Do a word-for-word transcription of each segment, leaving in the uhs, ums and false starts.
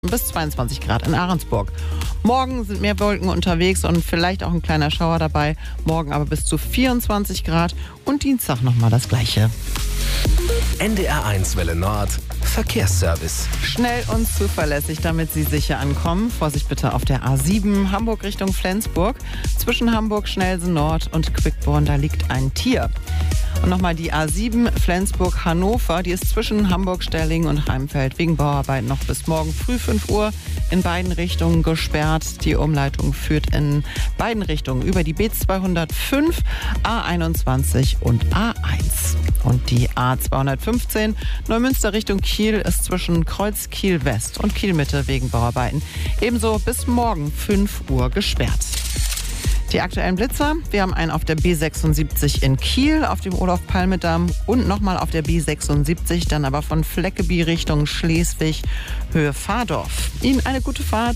Bis zweiundzwanzig Grad in Ahrensburg. Morgen sind mehr Wolken unterwegs und vielleicht auch ein kleiner Schauer dabei. Morgen aber bis zu vierundzwanzig Grad und Dienstag nochmal das Gleiche. N D R eins Welle Nord Verkehrsservice. Schnell und zuverlässig, damit Sie sicher ankommen. Vorsicht bitte auf der A sieben, Hamburg Richtung Flensburg. Zwischen Hamburg, Schnelsen Nord und Quickborn, da liegt ein Tier. Und nochmal die A sieben, Flensburg-Hannover, die ist zwischen Hamburg, Sterlingen und Heimfeld wegen Bauarbeiten noch bis morgen früh fünf Uhr in beiden Richtungen gesperrt. Die Umleitung führt in beiden Richtungen über die B zweihundertfünf, A einundzwanzig und A eins. Und die A zweihundertfünfzehn, Neumünster Richtung Kiel, ist zwischen Kreuz Kiel West und Kiel Mitte wegen Bauarbeiten ebenso bis morgen fünf Uhr gesperrt. Die aktuellen Blitzer, wir haben einen auf der B sechsundsiebzig in Kiel, auf dem Olof-Palme-Damm und nochmal auf der B sechsundsiebzig, dann aber von Fleckeby Richtung Schleswig, Höhe Fahrdorf. Ihnen eine gute Fahrt.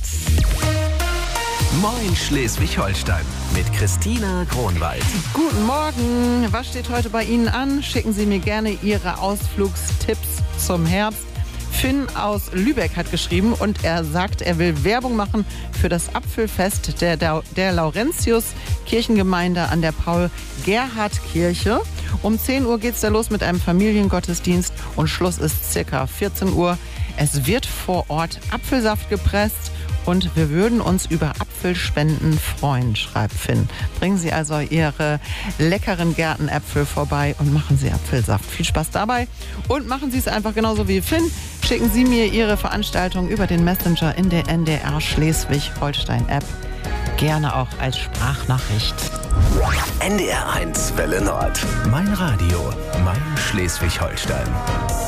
Moin Schleswig-Holstein mit Christina Kronwald. Guten Morgen. Was steht heute bei Ihnen an? Schicken Sie mir gerne Ihre Ausflugstipps zum Herbst. Finn aus Lübeck hat geschrieben und er sagt, er will Werbung machen für das Apfelfest der, der, der Laurentius-Kirchengemeinde an der Paul-Gerhardt-Kirche. Um zehn Uhr geht es da los mit einem Familiengottesdienst und Schluss ist circa vierzehn Uhr. Es wird vor Ort Apfelsaft gepresst und wir würden uns über Apfelspenden freuen, schreibt Finn. Bringen Sie also Ihre leckeren Gärtenäpfel vorbei und machen Sie Apfelsaft. Viel Spaß dabei und machen Sie es einfach genauso wie Finn. Schicken Sie mir Ihre Veranstaltung über den Messenger in der N D R Schleswig-Holstein-App. Gerne auch als Sprachnachricht. N D R eins Welle Nord. Mein Radio, mein Schleswig-Holstein.